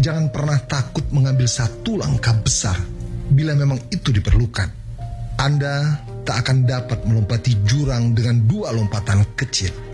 Jangan pernah takut mengambil satu langkah besar bila memang itu diperlukan. Anda tak akan dapat melompati jurang dengan dua lompatan kecil.